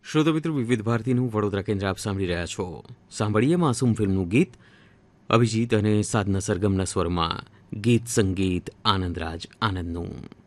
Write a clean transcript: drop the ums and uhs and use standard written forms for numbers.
શ્રોતા મિત્રો, વિવિધ ભારતીનું વડોદરા કેન્દ્ર આપ સાંભળી રહ્યા છો. સાંભળીએ માસૂમ ફિલ્મનું ગીત. અભિજીત અને સાધના સરગમના સ્વરમાં ગીત સંગીત આનંદરાજ આનંદનું.